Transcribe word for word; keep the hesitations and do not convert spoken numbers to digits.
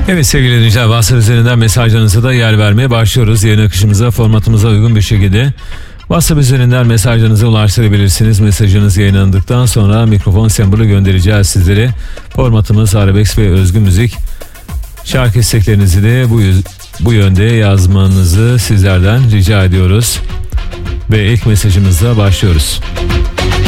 Evet sevgili dinleyiciler, WhatsApp üzerinden mesajlarınıza da yer vermeye başlıyoruz. Yayın akışımıza, formatımıza uygun bir şekilde WhatsApp üzerinden mesajlarınızı ulaştırabilirsiniz. Mesajınız yayınlandıktan sonra mikrofon sembolü göndereceğiz sizlere. Formatımız arabesk ve özgün müzik. Şarkı isteklerinizi de bu, bu yönde yazmanızı sizlerden rica ediyoruz. Ve ilk mesajımızla başlıyoruz.